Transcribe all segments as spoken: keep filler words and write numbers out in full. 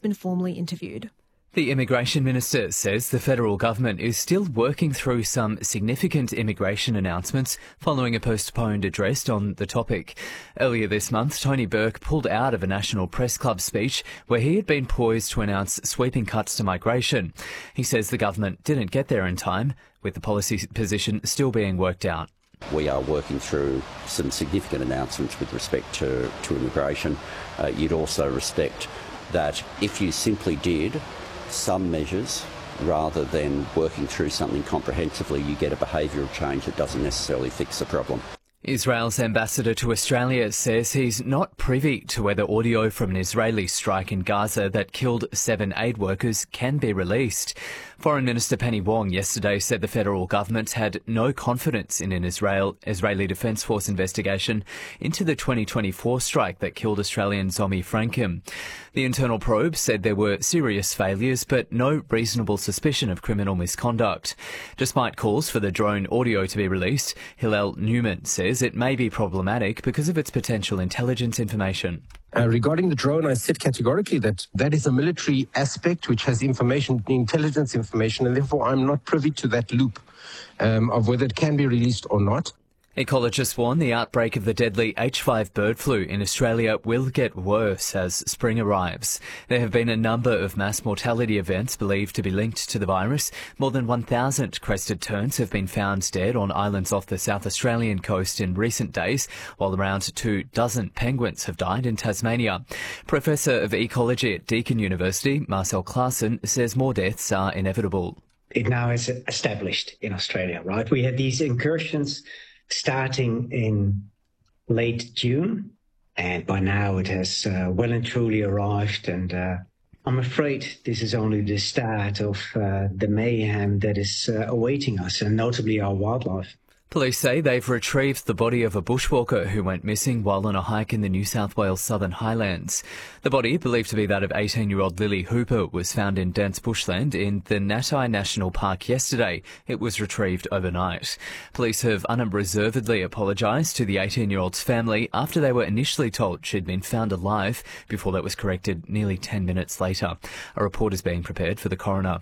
been formally interviewed. The Immigration Minister says the federal government is still working through some significant immigration announcements following a postponed address on the topic. Earlier this month, Tony Burke pulled out of a National Press Club speech where he had been poised to announce sweeping cuts to migration. He says the government didn't get there in time, with the policy position still being worked out. We are working through some significant announcements with respect to, to immigration. Uh, you'd also respect that if you simply did some measures rather than working through something comprehensively, you get a behavioural change that doesn't necessarily fix the problem. Israel's ambassador to Australia says he's not privy to whether audio from an Israeli strike in Gaza that killed seven aid workers can be released. Foreign Minister Penny Wong yesterday said the federal government had no confidence in an Israel, Israeli Defence Force investigation into the twenty twenty-four strike that killed Australian Zomi Frankem. The internal probe said there were serious failures but no reasonable suspicion of criminal misconduct. Despite calls for the drone audio to be released, Hillel Newman says it may be problematic because of its potential intelligence information. Uh, regarding the drone, I said categorically that that is a military aspect which has information, intelligence information, and therefore I'm not privy to that loop um, of whether it can be released or not. Ecologists warn the outbreak of the deadly H five bird flu in Australia will get worse as spring arrives. There have been a number of mass mortality events believed to be linked to the virus. More than one thousand crested terns have been found dead on islands off the South Australian coast in recent days, while around two dozen penguins have died in Tasmania. Professor of Ecology at Deakin University, Marcel Claassen, says more deaths are inevitable. It now is established in Australia, right? We had these incursions starting in late June, and by now it has uh, well and truly arrived, and uh, I'm afraid this is only the start of uh, the mayhem that is uh, awaiting us, and notably our wildlife. Police say they've retrieved the body of a bushwalker who went missing while on a hike in the New South Wales Southern Highlands. The body, believed to be that of eighteen-year-old Lily Hooper, was found in dense bushland in the Natai National Park yesterday. It was retrieved overnight. Police have unreservedly apologised to the eighteen-year-old's family after they were initially told she'd been found alive before that was corrected nearly ten minutes later. A report is being prepared for the coroner.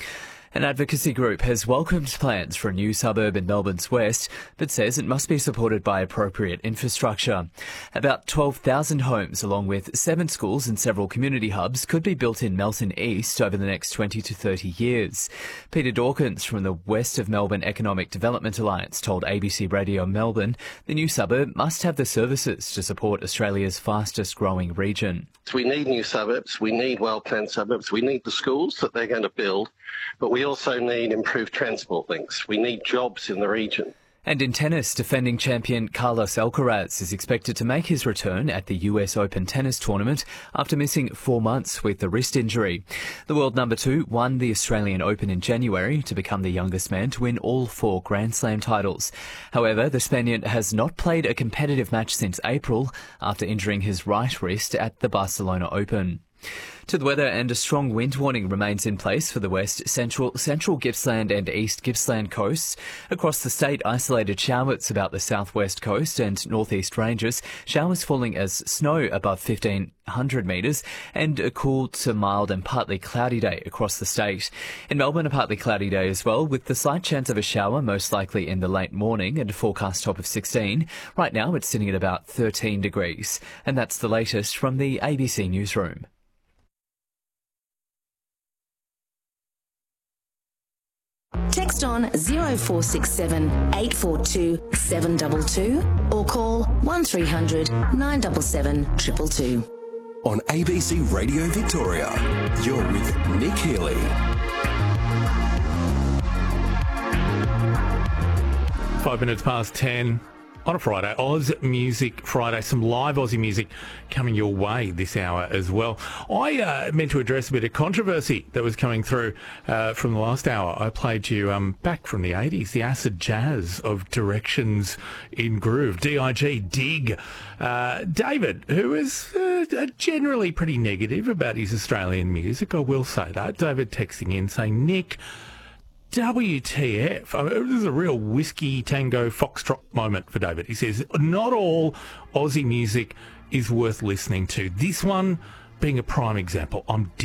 An advocacy group has welcomed plans for a new suburb in Melbourne's west, but says it must be supported by appropriate infrastructure. About twelve thousand homes, along with seven schools and several community hubs, could be built in Melton East over the next twenty to thirty years. Peter Dawkins from the West of Melbourne Economic Development Alliance told A B C Radio Melbourne the new suburb must have the services to support Australia's fastest growing region. We need new suburbs, we need well-planned suburbs, we need the schools that they're going to build, but we also need improved transport links. We need jobs in the region. And in tennis, defending champion Carlos Alcaraz is expected to make his return at the U S Open tennis tournament after missing four months with a wrist injury. The world number two won the Australian Open in January to become the youngest man to win all four Grand Slam titles. However, the Spaniard has not played a competitive match since April after injuring his right wrist at the Barcelona Open. To the weather, and a strong wind warning remains in place for the west, central, central Gippsland and east Gippsland coasts. Across the state, isolated showers about the southwest coast and northeast ranges, showers falling as snow above fifteen hundred metres, and a cool to mild and partly cloudy day across the state. In Melbourne, a partly cloudy day as well, with the slight chance of a shower most likely in the late morning and a forecast top of sixteen. Right now, it's sitting at about thirteen degrees. And that's the latest from the A B C Newsroom. Text on zero four six seven, eight four two, seven two two or call one three hundred, nine seven seven, two two two. On A B C Radio Victoria, you're with Nick Healy. Five minutes past ten. On a Friday, Oz Music Friday, some live Aussie music coming your way this hour as well. I uh, meant to address a bit of controversy that was coming through uh, from the last hour. I played you um, back from the eighties, the acid jazz of Directions in Groove, D I G, Dig. Uh, David, who is uh, generally pretty negative about his Australian music, I will say that. David texting in saying, Nick, W T F. I mean, this is a real whiskey tango foxtrot moment for David. He says, not all Aussie music is worth listening to. This one being a prime example. I'm